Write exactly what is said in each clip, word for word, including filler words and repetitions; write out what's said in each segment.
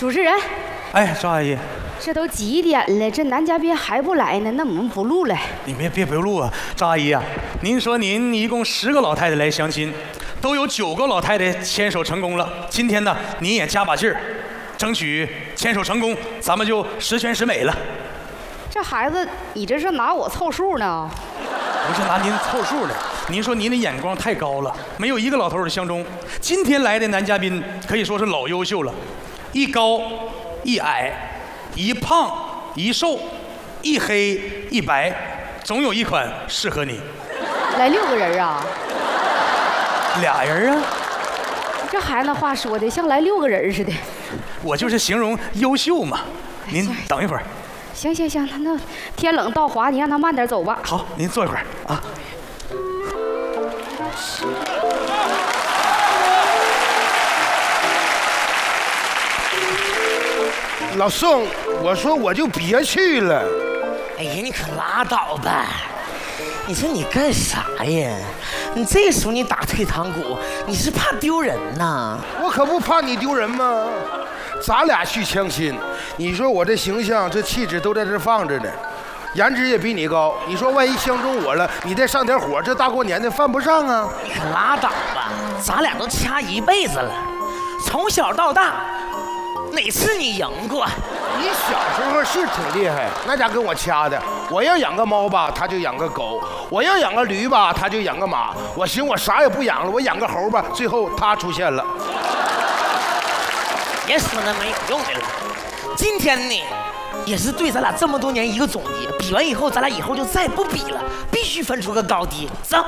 主持人， 哎，赵阿姨， 这都几点了，这男嘉宾还不来呢？那我们不录了。 你别别别录啊，赵阿姨啊，您说您一共十个老太太来相亲，都有九个老太太牵手成功了。今天呢，您也加把劲儿，争取牵手成功，咱们就十全十美了。 这孩子，你这是拿我凑数呢？ 不是拿您凑数的，您说您的眼光太高了，没有一个老头儿相中。今天来的男嘉宾可以说是老优秀了，一高一矮，一胖一瘦，一黑一白，总有一款适合你。 来六个人啊？ 俩人啊？ 这孩子那话说的像来六个人似的。 我就是形容优秀嘛。您等一会儿。 行行行，他那天冷道滑，你让他慢点走吧。 好，您坐一会儿啊。 老宋，我说我就别去了。 哎呀，你可拉倒吧！你说你干啥呀？你这时候你打退堂鼓，你是怕丢人呐？ 我可不怕你丢人吗？咱俩去相亲，你说我这形象、这气质都在这放着呢，颜值也比你高。你说万一相中我了，你再上点火，这大过年的犯不上啊！ 你可拉倒吧！咱俩都掐一辈子了，从小到大，哪次你赢过？ 你小时候是挺厉害，那家跟我掐的。我要养个猫吧，他就养个狗；我要养个驴吧，他就养个马。我寻我啥也不养了，我养个猴吧，最后他出现了。 别说那没有用的了。今天呢，也是对咱俩这么多年一个总结。比完以后，咱俩以后就再不比了，必须分出个高低。走。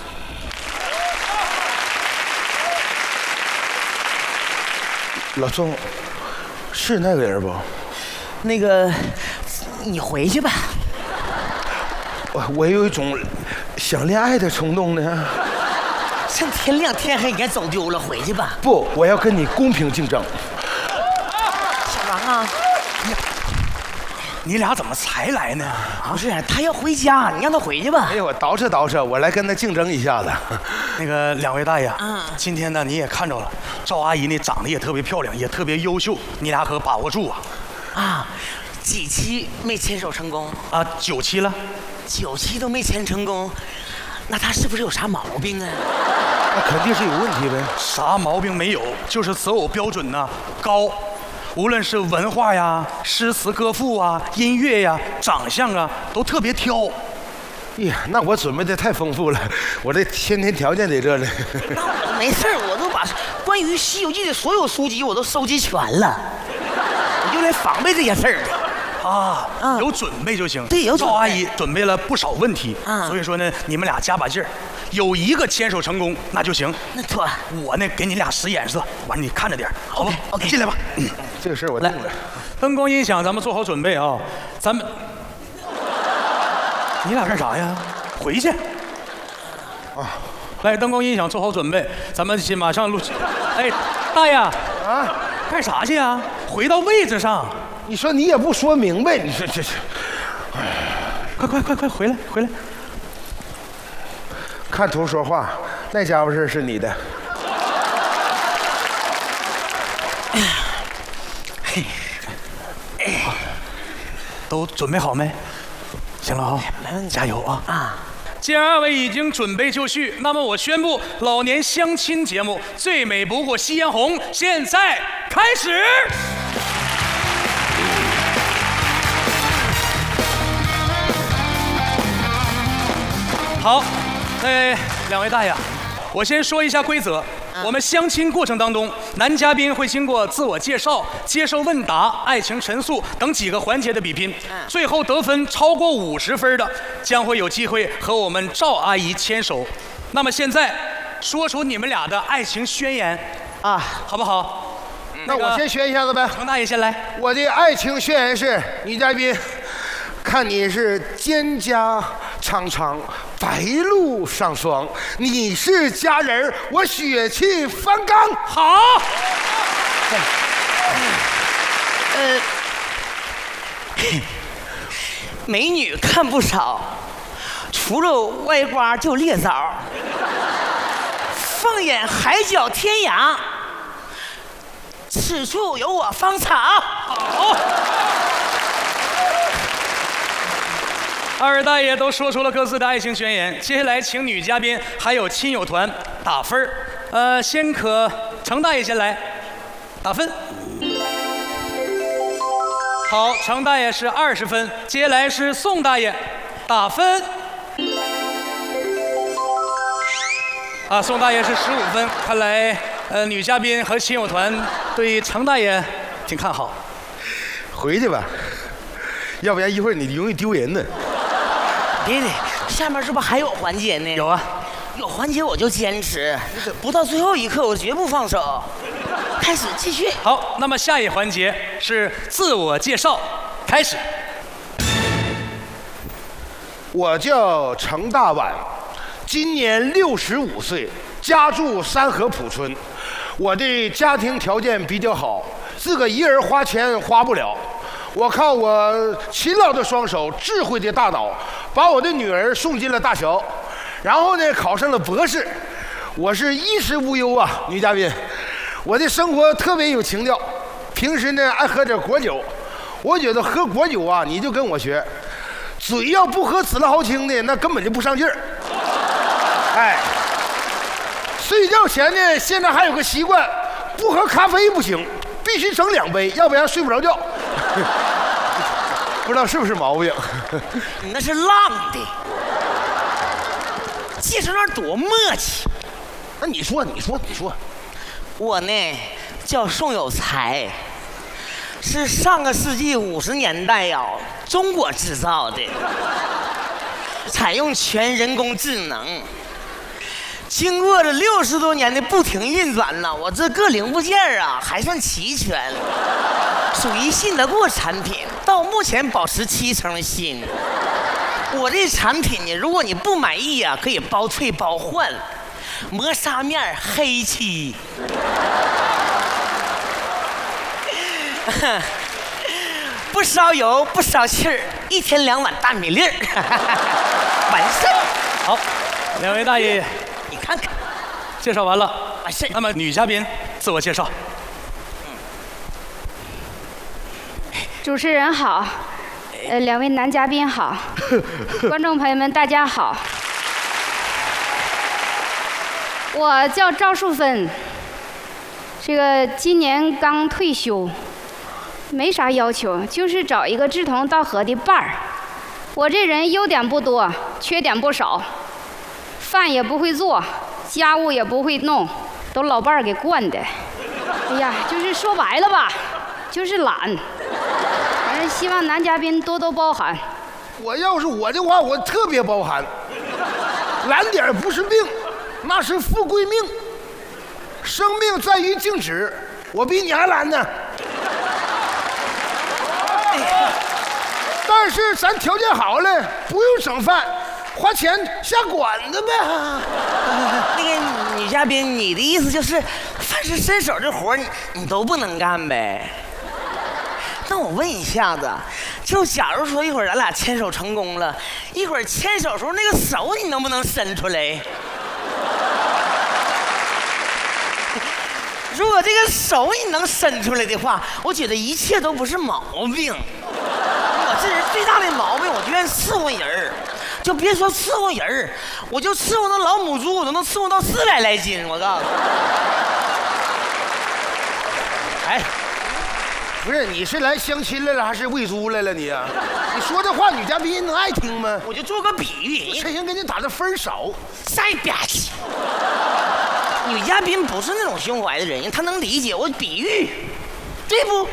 老宋，是那个人不？ 那个，你回去吧。 我我有一种想恋爱的冲动呢。 趁天亮天黑，你该走丢了，回去吧。 不，我要跟你公平竞争。 小王啊， 你俩怎么才来呢？ 啊，不是，他要回家，你让他回去吧。 哎呦，我捯饬捯饬，我来跟他竞争一下子。 那个两位大爷， 嗯， 今天呢你也看着了，赵阿姨呢长得也特别漂亮，也特别优秀，你俩可把握住啊！ 啊，几期没牵手成功？ 啊，九期了， 九期都没牵成功，那他是不是有啥毛病啊？ 那肯定是有问题呗。 啥毛病没有，就是择偶标准呢高，无论是文化呀、诗词歌赋啊、音乐呀、长相啊，都特别挑。 呀，那我准备的太丰富了，我这先天条件在这里。 那我没事，我都把关于《西游记》的所有书籍我都收集全了，我就来防备这些事儿啊， 嗯有准备就行。 对，有准备。 赵阿姨准备了不少问题， 嗯， 所以说呢，你们俩加把劲儿，有一个牵手成功那就行。 那妥， 我呢给你俩使眼色，完你看着点，好吧 ？OK， 进来吧。 嗯，这个事儿我定了。 灯光音响，咱们做好准备啊，咱们。你俩干啥呀？回去。啊，来，灯光音响做好准备，咱们先马上录。哎，大爷啊，干啥去呀？回到位置上。 你说你也不说明白，你说这是，哎， 快快快快回来回来！ 看图说话，那家伙事是你的。 都准备好没？行了啊，加油啊！ 啊！ 既然二位已经准备就绪，那么我宣布老年相亲节目《最美不过夕阳红》现在开始。好，呃，两位大爷，我先说一下规则。我们相亲过程当中，男嘉宾会经过自我介绍、接受问答、爱情陈述等几个环节的比拼，最后得分超过五十分的，将会有机会和我们赵阿姨牵手。那么现在，说出你们俩的爱情宣言啊，好不好？ 那我先宣一下子呗。 程大爷先来。 我的爱情宣言是：女嘉宾，看你是蒹葭苍苍，白露上霜，你是佳人，我血气方刚。 好。 呃，美女看不少，除了歪瓜就裂枣。放眼海角天涯，只此处有我芳草。 好。二大爷都说出了各自的爱情宣言，接下来请女嘉宾还有亲友团打分儿。呃，先可程大爷先来，打分。好，程大爷是二十分，接下来是宋大爷，打分。啊，宋大爷是十五分，看来呃女嘉宾和亲友团对程大爷挺看好。 回去吧，要不然一会儿你容易丢人呢。 别别，下面是不是还有环节呢？ 有啊， 有环节我就坚持，不到最后一刻我绝不放手。开始，继续。 好，那么下一环节是自我介绍，开始。 我叫程大碗，今年六十五岁，家住山河浦村。我的家庭条件比较好，自个一人花钱花不了。我靠我勤劳的双手、智慧的大脑，把我的女儿送进了大学，然后呢考上了博士。我是衣食无忧啊，女嘉宾。我的生活特别有情调，平时呢爱喝点果酒。我觉得喝果酒啊，你就跟我学，嘴要不喝死了豪清的，那根本就不上劲儿。哎，睡觉前呢，现在还有个习惯，不喝咖啡不行，必须整两杯，要不然睡不着觉。不知道是不是毛病？ 你那是浪的，介绍那多默契。 那你说，你说，你说， 我呢叫宋有才，是上个世纪五十年代呀、哦、中国制造的，采用全人工智能。经过了六十多年的不停运转呢，我这各零部件啊还算齐全，属于信得过产品，到目前保持七成新。我这产品呢，如果你不满意啊，可以包退包换。磨砂面黑漆，不烧油不烧气儿，一天两碗大米粒儿，完事儿。 好，两位大爷。 你看看， 介绍完了， 完事。 那么女嘉宾自我介绍。 主持人好，呃，两位男嘉宾好，观众朋友们大家好。我叫赵淑芬，这个今年刚退休，没啥要求，就是找一个志同道合的伴儿。我这人优点不多，缺点不少。饭也不会做，家务也不会弄，都老伴儿给惯的。哎呀，就是说白了吧，就是懒。反正希望男嘉宾多多包涵。 我要是我的话，我特别包涵。懒点不是病，那是富贵命。生命在于静止，我比你还懒呢。但是咱条件好了，不用整饭。花钱下馆子呗。 那个女嘉宾，你的意思就是凡是伸手这活你你都不能干呗？那我问一下子，就假如说一会儿咱俩牵手成功了，一会儿牵手时候那个手你能不能伸出来？如果这个手你能伸出来的话，我觉得一切都不是毛病。我这人最大的毛病，我就愿伺候人儿。就别说伺候人儿，我就伺候那老母猪，我都能伺候到四百来斤。我告诉你， 哎，不是，你是来相亲来了还是喂猪来了你啊？你说这话女嘉宾能爱听吗？ 我就做个比喻， 陈星给你打的分少， 晒吧唧。女嘉宾不是那种胸怀的人，她能理解我比喻，对不？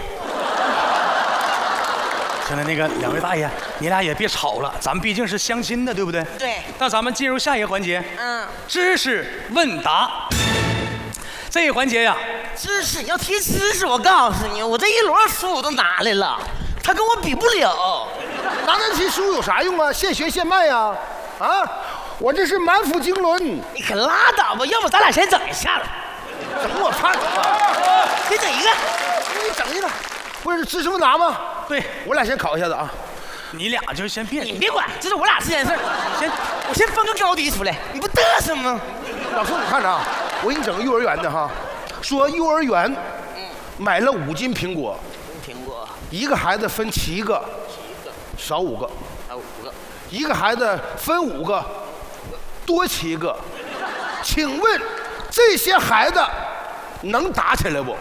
现在那个两位大爷，你俩也别吵了，咱们毕竟是相亲的，对不对？ 对。 那咱们进入下一个环节， 嗯， 知识问答。这一环节呀， 知识要提知识，我告诉你，我这一摞书我都拿来了，他跟我比不了。 拿那些书有啥用啊？现学现卖呀！啊，我这是满腹经纶。 你可拉倒吧，要不咱俩先整一下子。 整我怕整啊！ 先整一个， 你整一个。不是知识问答吗？ 对， 我俩先考一下子啊。 你俩就先别， 你别管，这是我俩之间的事儿。先，我先分个高低出来，你不嘚瑟吗？ 老宋，你看着啊，我给你整个幼儿园的哈。说幼儿园， 买了五斤苹果， 苹果， 一个孩子分七个，少五个， 还有五个， 一个孩子分五个，多七个。请问这些孩子能打起来不？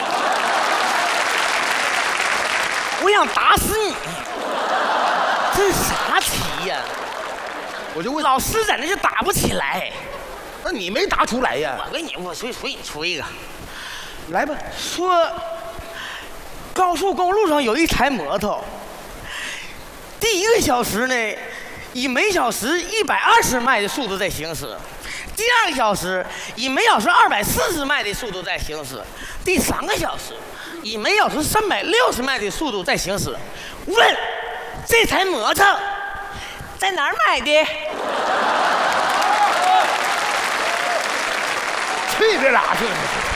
我想打死你！这是啥题呀？ 我就问， 老师在那就打不起来。 那你没答出来呀？ 我给你，我随随你出一个。 来吧。 说高速公路上有一台摩托，第一个小时呢，以每小时一百二十迈的速度在行驶；第二个小时以每小时二百四十迈的速度在行驶；第三个小时以每小时三百六十迈的速度在行驶。问这台摩托在哪儿买的？ 去这哪去？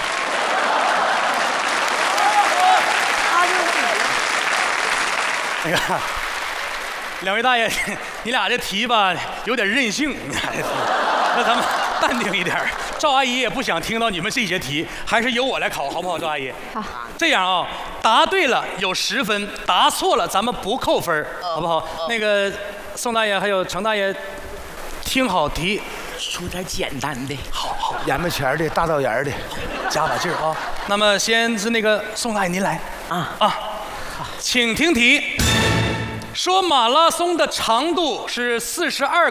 哎呀，两位大爷，你俩这题吧有点任性，你俩这题，那咱们淡定一点。赵阿姨也不想听到你们这些题，还是由我来考，好不好？赵阿姨， 好。 这样啊，答对了有十分，答错了咱们不扣分，好不好？那个宋大爷还有程大爷，听好题， 出点简单的。 好好眼巴前的，大道沿的， 加把劲儿啊。那么先是那个宋大爷您来啊啊，请听题。说马拉松的长度是四十二